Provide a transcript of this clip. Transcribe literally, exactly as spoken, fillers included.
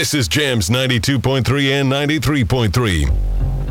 This is Jams ninety-two point three and ninety-three point three.